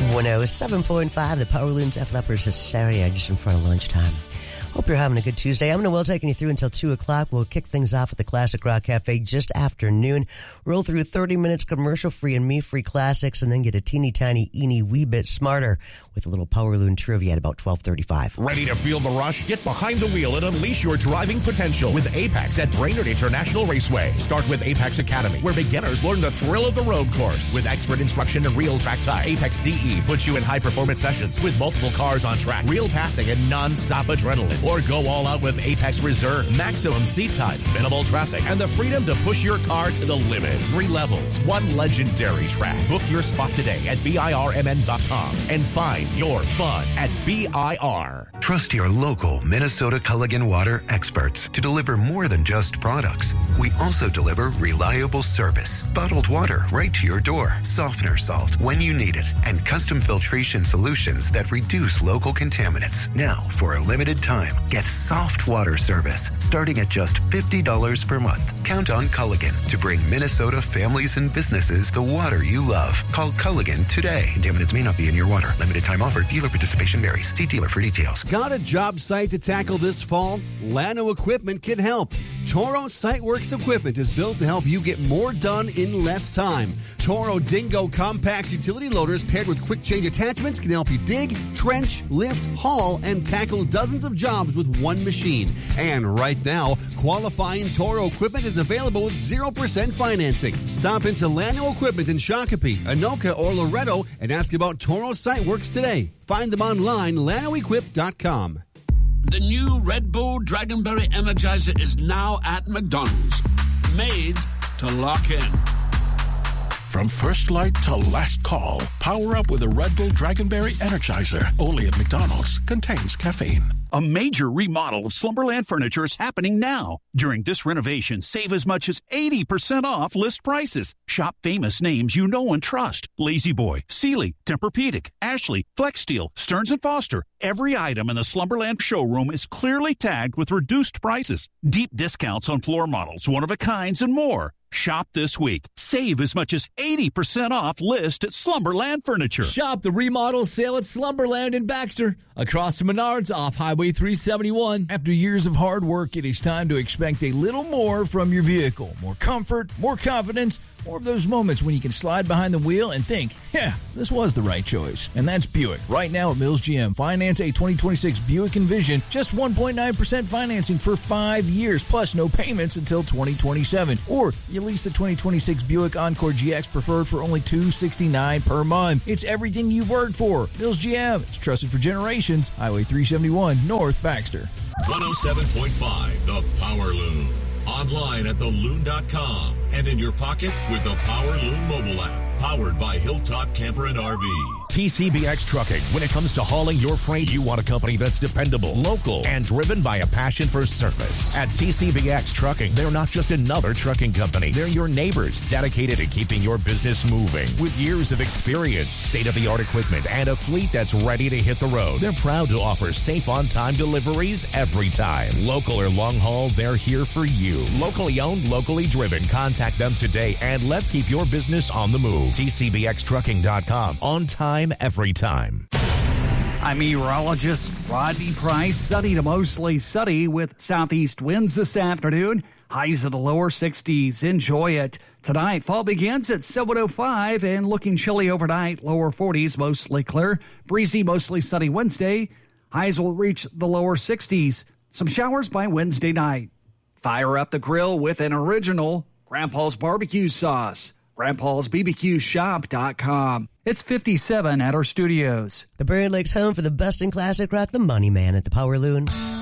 107.5, the Power Loon's F. Lepper's Hysteria, just in front of lunchtime. Hope you're having a good Tuesday. I'm Noel, taking you through until 2 o'clock. We'll kick things off at the Classic Rock Cafe just after noon. Roll through 30 minutes commercial-free and me-free classics, and then get a teeny-tiny, wee bit smarter with a little Power Loon trivia at about 12:35. Ready to feel the rush? Get behind the wheel and unleash your driving potential with Apex at Brainerd International Raceway. Start with Apex Academy, where beginners learn the thrill of the road course. With expert instruction and real track time, Apex DE puts you in high-performance sessions with multiple cars on track, real passing, and non-stop adrenaline. Or go all out with Apex Reserve. Maximum seat time, minimal traffic, and the freedom to push your car to the limit. 3 levels, 1 legendary track. Book your spot today at BIRMN.com and find your fun at BIR. Trust your local Minnesota Culligan Water experts to deliver more than just products. We also deliver reliable service, bottled water right to your door, softener salt when you need it, and custom filtration solutions that reduce local contaminants. Now, for a limited time, get soft water service starting at just $50 per month. Count on Culligan to bring Minnesota families and businesses the water you love. Call Culligan today. Contaminants may not be in your water. Limited time offer. Dealer participation varies. See dealer for details. Got a job site to tackle this fall? Llano Equipment can help. Toro SiteWorks equipment is built to help you get more done in less time. Toro Dingo compact utility loaders paired with quick change attachments can help you dig, trench, lift, haul, and tackle dozens of jobs with one machine. And right now, qualifying Toro equipment is available with 0% financing. Stop into Llano Equipment in Shakopee, Anoka, or Loretto and ask about Toro SiteWorks today. Find them online, LanoEquip.com. The new Red Bull Dragonberry Energizer is now at McDonald's. Made to lock in. From first light to last call, power up with a Red Bull Dragonberry Energizer. Only at McDonald's. Contains caffeine. A major remodel of Slumberland Furniture is happening now. During this renovation, save as much as 80% off list prices. Shop famous names you know and trust. Lazy Boy, Sealy, Tempur-Pedic, Ashley, Flex Steel, Stearns & Foster. Every item in the Slumberland showroom is clearly tagged with reduced prices. Deep discounts on floor models, one-of-a-kinds, and more. Shop this week. Save as much as 80% off list at Slumberland Furniture. Shop the remodel sale at Slumberland in Baxter. Across the Menards off Highway 371. After years of hard work, it is time to expect a little more from your vehicle. More comfort, more confidence, more of those moments when you can slide behind the wheel and think, yeah, this was the right choice. And that's Buick. Right now at Mills GM, finance a 2026 Buick Envision, just 1.9% financing for 5 years, plus no payments until 2027. Or you lease the 2026 Buick Encore GX Preferred for only $269 per month. It's everything you've worked for. Mills GM, it's trusted for generations. Highway 371, North Baxter. 107.5, the Power Loon. Online at theloon.com and in your pocket with the Power Loon mobile app. Powered by Hilltop Camper and RV. TCBX Trucking. When it comes to hauling your freight, you want a company that's dependable, local, and driven by a passion for service. At TCBX Trucking, they're not just another trucking company. They're your neighbors, dedicated to keeping your business moving. With years of experience, state-of-the-art equipment, and a fleet that's ready to hit the road, they're proud to offer safe on-time deliveries every time. Local or long haul, they're here for you. Locally owned, locally driven. Contact them today, and let's keep your business on the move. TCBXTrucking.com. On time, every time. I'm meteorologist Rodney Price. Sunny to mostly sunny with southeast winds this afternoon. Highs of the lower 60s. Enjoy it. Tonight, fall begins at 7:05 and looking chilly overnight. Lower 40s, mostly clear. Breezy, mostly sunny Wednesday. Highs will reach the lower 60s. Some showers by Wednesday night. Fire up the grill with an original Grandpa's barbecue sauce. Grandpa'sBBQShop.com. It's 57 at our studios. The Brainerd Lakes home for the best in classic rock, the Money Man at the Power Loon.